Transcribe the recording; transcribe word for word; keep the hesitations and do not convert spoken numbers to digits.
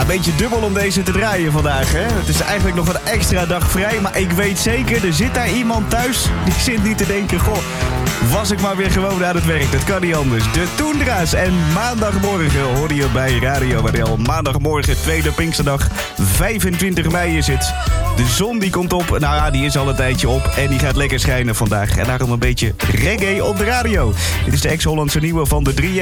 een beetje dubbel om deze te draaien vandaag, hè? Het is eigenlijk nog een extra dag vrij, maar ik weet zeker, er zit daar iemand thuis die zit niet te denken, goh, was ik maar weer gewoon aan het werk. Dat kan niet anders. De Toendra's en maandagmorgen hoorde je bij Radio W D L. Maandagmorgen, tweede Pinksterdag, vijfentwintig mei is het. De zon die komt op, nou ja, die is al een tijdje op en die gaat lekker schijnen vandaag. En daarom een beetje reggae op de radio. Dit is de ex-Hollandse nieuwe van de drie